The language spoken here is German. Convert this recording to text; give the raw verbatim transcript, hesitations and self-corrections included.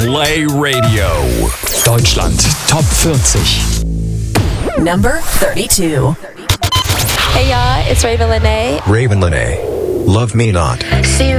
Play Radio. Deutschland Top vierzig. Number thirty-two. Hey y'all, it's Raven Lene. Raven Lene. Love Me Not. See you